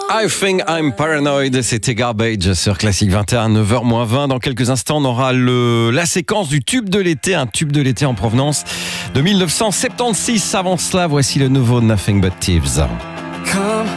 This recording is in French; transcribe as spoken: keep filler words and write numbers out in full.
I think I'm paranoid, c'était Garbage sur Classique vingt et un, neuf heures moins vingt. Dans quelques instants, on aura le, la séquence du tube de l'été, un tube de l'été en provenance de mille neuf cent soixante-seize. Avant cela, voici le nouveau Nothing But Thieves.